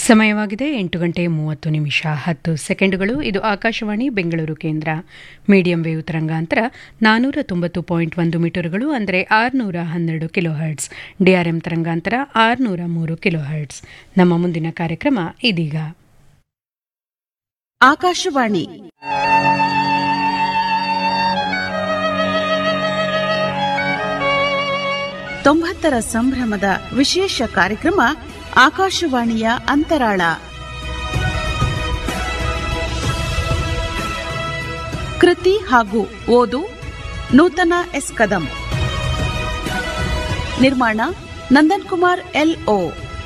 ಸಮಯವಾಗಿದೆ 8:30 ಇದು ಆಕಾಶವಾಣಿ ಬೆಂಗಳೂರು ಕೇಂದ್ರ. ಮೀಡಿಯಂ ವೇವ್ ತರಂಗಾಂತರ 490.1 ಮೀಟರ್ಗಳು ಅಂದರೆ 612 ಕಿಲೋಹರ್ಟ್ಸ್. ಡಿಆರ್ಎಂ ತರಂಗಾಂತರ 603 ಕಿಲೋಹರ್ಟ್ಸ್. ನಮ್ಮ ಮುಂದಿನ ಕಾರ್ಯಕ್ರಮ ಇದೀಗ. ಆಕಾಶವಾಣಿ ತೊಂಬತ್ತರ ಸಂಭ್ರಮದ ವಿಶೇಷ ಕಾರ್ಯಕ್ರಮ ಆಕಾಶವಾಣಿಯ ಅಂತರಾಳ. ಕೃತಿ ಹಾಗೂ ಓದು ನೂತನ ಎಸ್ ಕದಂ. ನಿರ್ಮಾಣ ನಂದನ್ ಕುಮಾರ್ LO.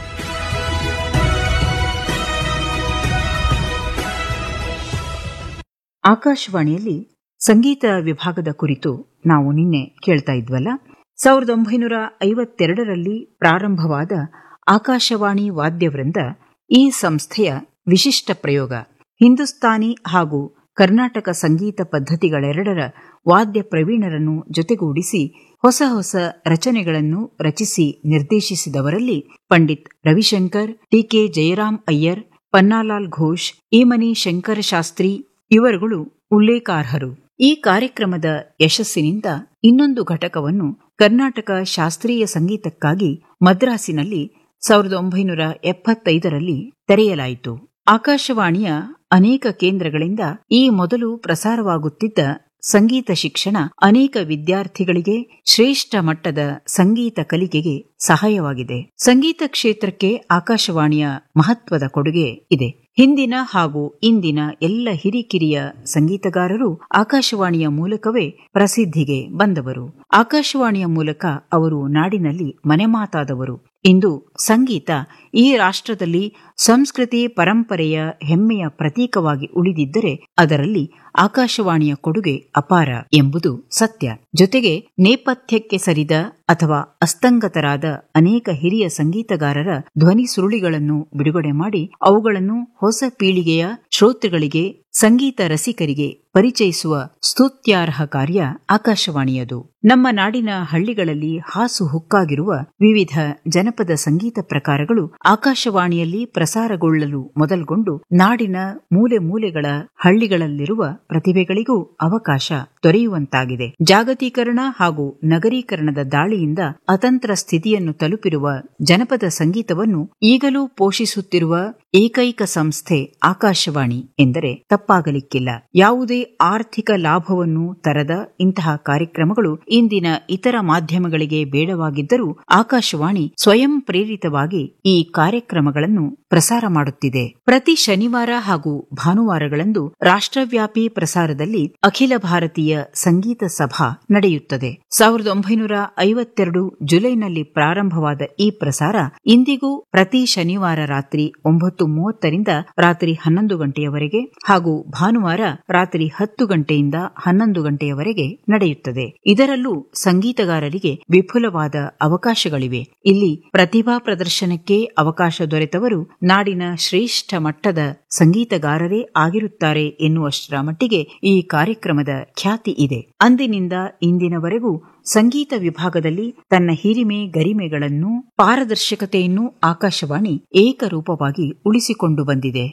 ಆಕಾಶವಾಣಿಯಲ್ಲಿ ಸಂಗೀತ ವಿಭಾಗದ ಕುರಿತು ನಾವು ನಿನ್ನೆ ಕೇಳ್ತಾ ಇದ್ವಲ್ಲ. 1952ರಲ್ಲಿ ಪ್ರಾರಂಭವಾದ ಆಕಾಶವಾಣಿ ವಾದ್ಯವೃಂದ ಈ ಸಂಸ್ಥೆಯ ವಿಶಿಷ್ಟ ಪ್ರಯೋಗ. ಹಿಂದೂಸ್ತಾನಿ ಹಾಗೂ ಕರ್ನಾಟಕ ಸಂಗೀತ ಪದ್ಧತಿಗಳೆರಡರ ವಾದ್ಯ ಪ್ರವೀಣರನ್ನು ಜೊತೆಗೂಡಿಸಿ ಹೊಸ ಹೊಸ ರಚನೆಗಳನ್ನು ರಚಿಸಿ ನಿರ್ದೇಶಿಸಿದವರಲ್ಲಿ ಪಂಡಿತ್ ರವಿಶಂಕರ್, ಟಿ.ಕೆ. ಜಯರಾಮ್ ಅಯ್ಯರ್, ಪನ್ನಾಲಾಲ್ ಘೋಷ್, ಈಮನಿ ಶಂಕರ ಶಾಸ್ತ್ರಿ ಇವರುಗಳು ಉಲ್ಲೇಖಾರ್ಹರು. ಈ ಕಾರ್ಯಕ್ರಮದ ಯಶಸ್ಸಿನಿಂದ ಇನ್ನೊಂದು ಘಟಕವನ್ನು ಕರ್ನಾಟಕ ಶಾಸ್ತ್ರೀಯ ಸಂಗೀತಕ್ಕಾಗಿ ಮದ್ರಾಸಿನಲ್ಲಿ 1975ರಲ್ಲಿ ತೆರೆಯಲಾಯಿತು. ಆಕಾಶವಾಣಿಯ ಅನೇಕ ಕೇಂದ್ರಗಳಿಂದ ಈ ಮೊದಲು ಪ್ರಸಾರವಾಗುತ್ತಿದ್ದ ಸಂಗೀತ ಶಿಕ್ಷಣ ಅನೇಕ ವಿದ್ಯಾರ್ಥಿಗಳಿಗೆ ಶ್ರೇಷ್ಠ ಮಟ್ಟದ ಸಂಗೀತ ಕಲಿಕೆಗೆ ಸಹಾಯವಾಗಿದೆ. ಸಂಗೀತ ಕ್ಷೇತ್ರಕ್ಕೆ ಆಕಾಶವಾಣಿಯ ಮಹತ್ವದ ಕೊಡುಗೆ ಇದೆ. ಹಿಂದಿನ ಹಾಗೂ ಇಂದಿನ ಎಲ್ಲ ಹಿರಿಕಿರಿಯ ಸಂಗೀತಗಾರರು ಆಕಾಶವಾಣಿಯ ಮೂಲಕವೇ ಪ್ರಸಿದ್ಧಿಗೆ ಬಂದವರು. ಆಕಾಶವಾಣಿಯ ಮೂಲಕ ಅವರು ನಾಡಿನಲ್ಲಿ ಮನೆಮಾತಾದವರು. ಇಂದು ಸಂಗೀತ ಈ ರಾಷ್ಟ್ರದಲ್ಲಿ ಸಂಸ್ಕೃತಿ ಪರಂಪರೆಯ ಹೆಮ್ಮೆಯ ಪ್ರತೀಕವಾಗಿ ಉಳಿದಿದ್ದರೆ ಅದರಲ್ಲಿ ಆಕಾಶವಾಣಿಯ ಕೊಡುಗೆ ಅಪಾರ ಎಂಬುದು ಸತ್ಯ. ಜೊತೆಗೆ ನೇಪಥ್ಯಕ್ಕೆ ಸರಿದ ಅಥವಾ ಅಸ್ತಂಗತರಾದ ಅನೇಕ ಹಿರಿಯ ಸಂಗೀತಗಾರರ ಧ್ವನಿ ಸುರುಳಿಗಳನ್ನು ಬಿಡುಗಡೆ ಮಾಡಿ ಅವುಗಳನ್ನು ಹೊಸ ಪೀಳಿಗೆಯ ಶ್ರೋತೃಗಳಿಗೆ, ಸಂಗೀತ ರಸಿಕರಿಗೆ ಪರಿಚಯಿಸುವ ಸ್ತುತ್ಯಾರ್ಹ ಕಾರ್ಯ ಆಕಾಶವಾಣಿಯದು. ನಮ್ಮ ನಾಡಿನ ಹಳ್ಳಿಗಳಲ್ಲಿ ಹಾಸು ಹುಕ್ಕಾಗಿರುವ ವಿವಿಧ ಜನಪದ ಸಂಗೀತ ಪ್ರಕಾರಗಳು ಆಕಾಶವಾಣಿಯಲ್ಲಿ ಪ್ರಸಾರಗೊಳ್ಳಲು ಮೊದಲ್ಗೊಂಡು ನಾಡಿನ ಮೂಲೆ ಮೂಲೆಗಳ ಹಳ್ಳಿಗಳಲ್ಲಿರುವ ಪ್ರತಿಭೆಗಳಿಗೂ ಅವಕಾಶ ದೊರೆಯುವಂತಾಗಿದೆ. ಜಾಗತೀಕರಣ ಹಾಗೂ ನಗರೀಕರಣದ ದಾಳಿಯಿಂದ ಅತಂತ್ರ ಸ್ಥಿತಿಯನ್ನು ತಲುಪಿರುವ ಜನಪದ ಸಂಗೀತವನ್ನು ಈಗಲೂ ಪೋಷಿಸುತ್ತಿರುವ ಏಕೈಕ ಸಂಸ್ಥೆ ಆಕಾಶವಾಣಿ ಎಂದರೆ ತಪ್ಪಾಗಲಿಕ್ಕಿಲ್ಲ. ಯಾವುದೇ ಆರ್ಥಿಕ ಲಾಭವನ್ನು ತರದ ಇಂತಹ ಕಾರ್ಯಕ್ರಮಗಳು ಇಂದಿನ ಇತರ ಮಾಧ್ಯಮಗಳಿಗೆ ಬೇಡವಾಗಿದ್ದರೂ ಆಕಾಶವಾಣಿ ಸ್ವಯಂ ಪ್ರೇರಿತವಾಗಿ ಈ ಕಾರ್ಯಕ್ರಮಗಳನ್ನು ಪ್ರಸಾರ ಮಾಡುತ್ತಿದೆ. ಪ್ರತಿ ಶನಿವಾರ ಹಾಗೂ ಭಾನುವಾರಗಳಂದು ರಾಷ್ಟ್ರವ್ಯಾಪಿ ಪ್ರಸಾರದಲ್ಲಿ ಅಖಿಲ ಭಾರತೀಯ ಸಂಗೀತ ಸಭಾ ನಡೆಯುತ್ತದೆ. 1952 ಜುಲೈನಲ್ಲಿ ಪ್ರಾರಂಭವಾದ ಈ ಪ್ರಸಾರ ಇಂದಿಗೂ ಪ್ರತಿ ಶನಿವಾರ ರಾತ್ರಿ 9:30ರಿಂದ ರಾತ್ರಿ 11 ಗಂಟೆಯವರೆಗೆ ಹಾಗೂ ಭಾನುವಾರ ರಾತ್ರಿ 10 ಗಂಟೆಯಿಂದ 11 ಗಂಟೆಯವರೆಗೆ ನಡೆಯುತ್ತದೆ. ಇದರಲ್ಲೂ ಸಂಗೀತಗಾರರಿಗೆ ವಿಪುಲವಾದ ಅವಕಾಶಗಳಿವೆ. ಇಲ್ಲಿ ಪ್ರತಿಭಾ ಪ್ರದರ್ಶನಕ್ಕೆ ಅವಕಾಶ ದೊರೆತವರು ನಾಡಿನ ಶ್ರೇಷ್ಠ ಮಟ್ಟದ ಸಂಗೀತಗಾರರೇ ಆಗಿರುತ್ತಾರೆ ಎನ್ನುವಷ್ಟರ ಮಟ್ಟಿಗೆ ಈ ಕಾರ್ಯಕ್ರಮದ ಖ್ಯಾತಿ ಇದೆ. ಅಂದಿನಿಂದ ಇಂದಿನವರೆಗೂ ಸಂಗೀತ ವಿಭಾಗದಲ್ಲಿ ತನ್ನ ಹಿರಿಮೆ ಗರಿಮೆಗಳನ್ನು, ಪಾರದರ್ಶಕತೆಯನ್ನು ಆಕಾಶವಾಣಿ ಏಕರೂಪವಾಗಿ ಉಳಿಸಿಕೊಂಡು ಬಂದಿದೆ.